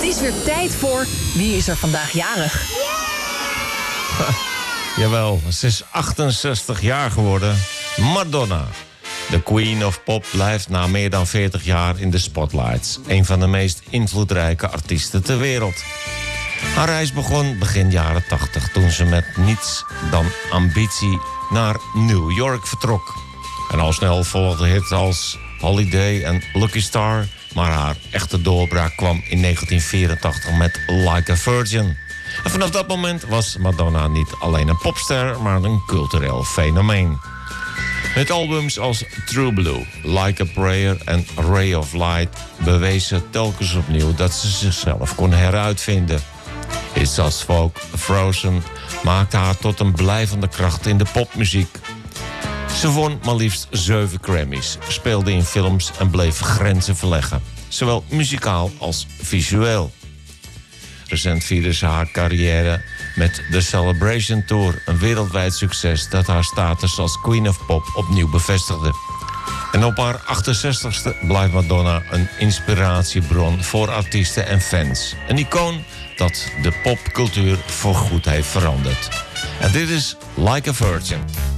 is weer tijd voor Wie is er vandaag jarig? Jawel, ze is 68 jaar geworden. Madonna. De Queen of Pop blijft na meer dan 40 jaar in de spotlights. Een van de meest invloedrijke artiesten ter wereld. Haar reis begon begin jaren 80... toen ze met niets dan ambitie naar New York vertrok. En al snel volgden hits als Holiday en Lucky Star... maar haar echte doorbraak kwam in 1984 met Like a Virgin. En vanaf dat moment was Madonna niet alleen een popster... maar een cultureel fenomeen. Met albums als True Blue, Like a Prayer en Ray of Light... bewees ze telkens opnieuw dat ze zichzelf kon heruitvinden. Hits als Folk, Frozen maakte haar tot een blijvende kracht in de popmuziek. Ze won maar liefst 7 Grammys, speelde in films en bleef grenzen verleggen. Zowel muzikaal als visueel. Recent vierde ze haar carrière met de Celebration Tour. Een wereldwijd succes dat haar status als Queen of Pop opnieuw bevestigde. En op haar 68ste blijft Madonna een inspiratiebron voor artiesten en fans. Een icoon dat de popcultuur voorgoed heeft veranderd. En dit is Like a Virgin.